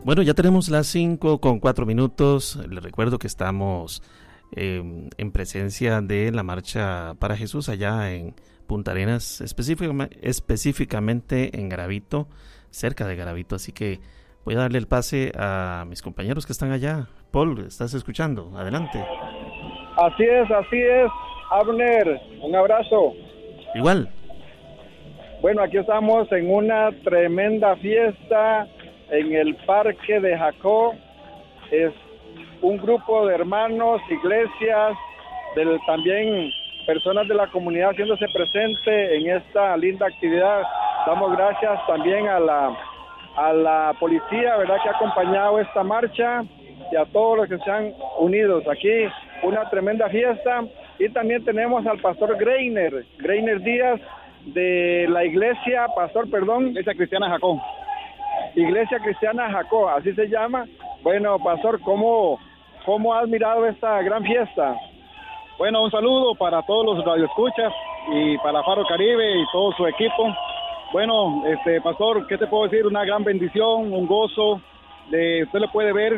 Bueno, ya tenemos las 5:04. Les recuerdo que estamos en presencia de la Marcha para Jesús allá en Punta Arenas, específicamente en Garavito, cerca de Garavito. Así que voy a darle el pase a mis compañeros que están allá. Paul, ¿estás escuchando? Adelante. Así es, Abner, un abrazo. Igual. Bueno, aquí estamos en una tremenda fiesta en el Parque de Jacó. Es un grupo de hermanos, iglesias, también personas de la comunidad haciéndose presente en esta linda actividad. Damos gracias también a la policía, ¿verdad?, que ha acompañado esta marcha, y a todos los que se han unido. Aquí una tremenda fiesta. Y también tenemos al pastor Greiner Díaz, de la Iglesia Cristiana Jacó. Iglesia Cristiana Jacó, así se llama. Bueno, pastor, ¿cómo has mirado esta gran fiesta? Bueno, un saludo para todos los radioescuchas y para Faro Caribe y todo su equipo. Bueno, pastor, ¿qué te puedo decir? Una gran bendición, un gozo. Usted lo puede ver,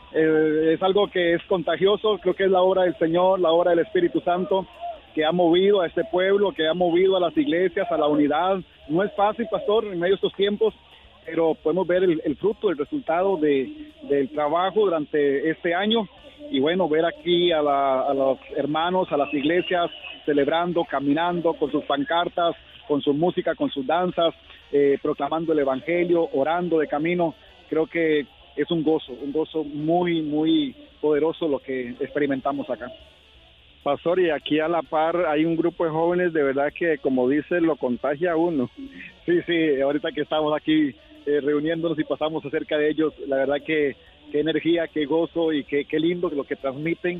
es algo que es contagioso. Creo que es la obra del Señor, la obra del Espíritu Santo, que ha movido a este pueblo, que ha movido a las iglesias, a la unidad. No es fácil, pastor, en medio de estos tiempos, pero podemos ver el fruto, el resultado del trabajo durante este año. Y bueno, ver aquí a los hermanos, a las iglesias, celebrando, caminando con sus pancartas, con su música, con sus danzas, proclamando el evangelio, orando de camino. Creo que es un gozo muy, muy poderoso lo que experimentamos acá. Pastor, y aquí a la par hay un grupo de jóvenes, de verdad que, como dice, lo contagia a uno. Sí, ahorita que estamos aquí reuniéndonos y pasamos acerca de ellos, la verdad que qué energía, qué gozo y qué lindo lo que transmiten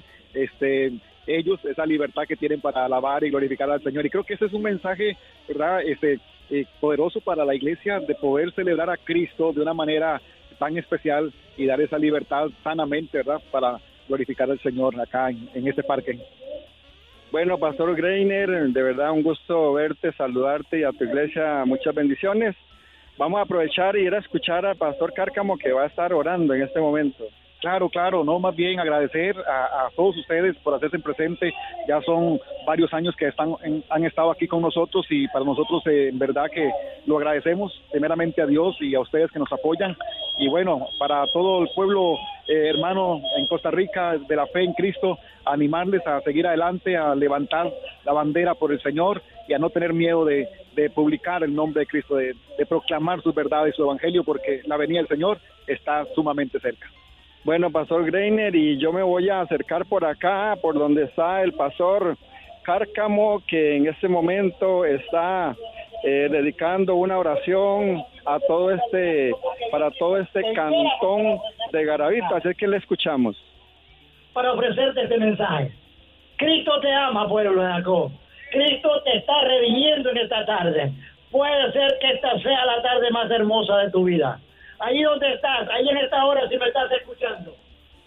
ellos, esa libertad que tienen para alabar y glorificar al Señor. Y creo que ese es un mensaje, ¿verdad?, poderoso para la iglesia, de poder celebrar a Cristo de una manera tan especial y dar esa libertad sanamente, ¿verdad?, para glorificar al Señor acá en este parque. Bueno, pastor Greiner, de verdad un gusto verte, saludarte, y a tu iglesia muchas bendiciones. Vamos a aprovechar y ir a escuchar al pastor Cárcamo, que va a estar orando en este momento. Claro, no, más bien agradecer a todos ustedes por hacerse presente. Ya son varios años que han estado aquí con nosotros, y para nosotros en verdad que lo agradecemos primeramente a Dios y a ustedes que nos apoyan. Y bueno, para todo el pueblo hermano en Costa Rica de la fe en Cristo, animarles a seguir adelante, a levantar la bandera por el Señor y a no tener miedo de publicar el nombre de Cristo, de proclamar sus verdades y su evangelio, porque la venida del Señor está sumamente cerca. Bueno, pastor Greiner, y yo me voy a acercar por acá, por donde está el pastor Cárcamo, que en este momento está dedicando una oración a para todo este cantón de Garavito. Así que le escuchamos. Para ofrecerte este mensaje. Cristo te ama, pueblo de Jacob. Cristo te está redimiendo en esta tarde. Puede ser que esta sea la tarde más hermosa de tu vida. Ahí donde estás, ahí en esta hora, si me estás escuchando,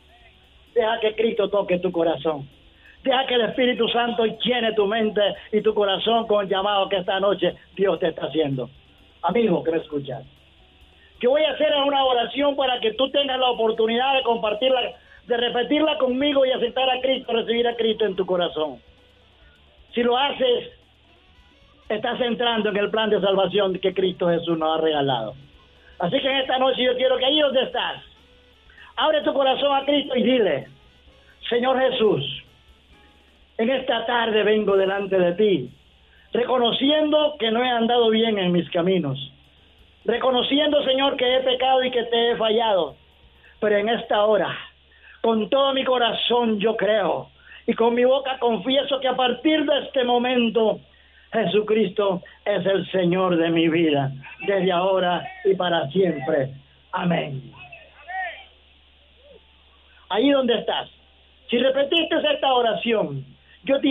deja que Cristo toque tu corazón. Deja que el Espíritu Santo llene tu mente y tu corazón con el llamado que esta noche Dios te está haciendo. Amigo que me escuchas, yo voy a hacer una oración para que tú tengas la oportunidad de compartirla, de repetirla conmigo y aceptar a Cristo, recibir a Cristo en tu corazón. Si lo haces, estás entrando en el plan de salvación que Cristo Jesús nos ha regalado. Así que en esta noche yo quiero que ahí donde estás, abre tu corazón a Cristo y dile: Señor Jesús, en esta tarde vengo delante de ti, reconociendo que no he andado bien en mis caminos, reconociendo, Señor, que he pecado y que te he fallado, pero en esta hora, con todo mi corazón yo creo, y con mi boca confieso que a partir de este momento Jesucristo es el Señor de mi vida, desde ahora y para siempre. Amén. Ahí donde estás, si repetiste esta oración, yo te